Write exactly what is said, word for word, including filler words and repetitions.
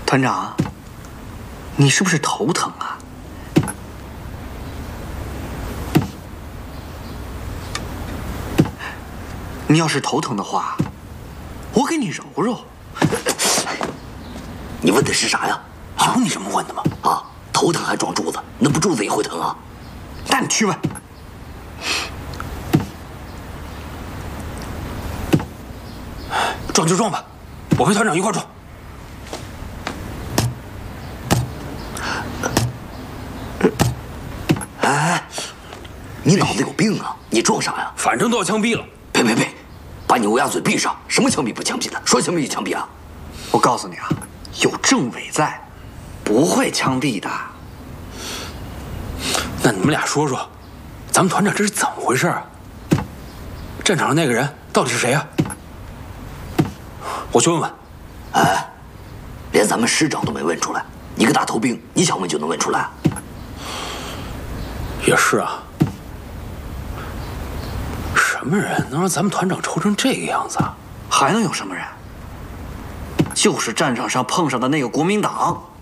团长，你是不是头疼啊？你要是头疼的话，我给你揉揉。 你问的是啥呀？ 有你这么问的吗？ 啊，头疼还撞柱子，那不柱子也会疼啊？ 那你去问。 撞就撞吧，我陪团长一块撞。 哎，你脑子有病啊！你撞啥呀？ 反正都要枪毙了。 呸呸呸！把你乌鸦嘴闭上！什么枪毙不枪毙的？说枪毙就枪毙啊！ 我告诉你啊，有政委在，不会枪毙的。 那你们俩说说，咱们团长这是怎么回事啊？战场上那个人到底是谁啊？我去问问。 哎，连咱们师长都没问出来，你个大头兵，你想问就能问出来？ 也是啊。什么人能让咱们团长抽成这个样子啊？ 还能有什么人？就是战场上碰上的那个国民党。